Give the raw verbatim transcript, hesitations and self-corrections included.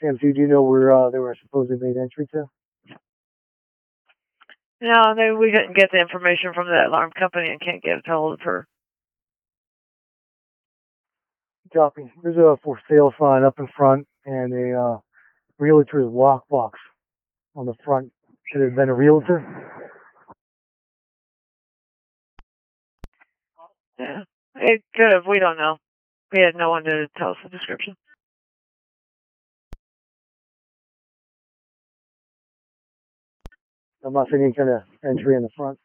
Sam two, do you know where uh, they were supposedly made entry to? No, they, we didn't get the information from the alarm company and can't get a hold of her. Copy. There's a for sale sign up in front and a uh, realtor's lockbox on the front. Should it have been a realtor? Yeah, it could have. We don't know. We had no one to tell us the description. I'm not seeing any kind of entry in the front.